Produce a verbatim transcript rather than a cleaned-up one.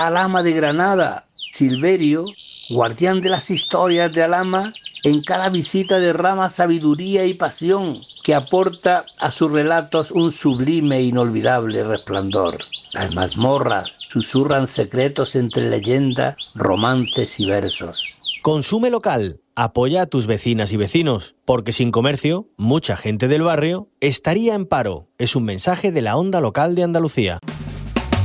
Alhama de Granada, Silverio, guardián de las historias de Alhama, en cada visita derrama sabiduría y pasión que aporta a sus relatos un sublime e inolvidable resplandor. Las mazmorras susurran secretos entre leyenda, romances y versos. Consume local, apoya a tus vecinas y vecinos, porque sin comercio, mucha gente del barrio estaría en paro. Es un mensaje de la Onda Local de Andalucía.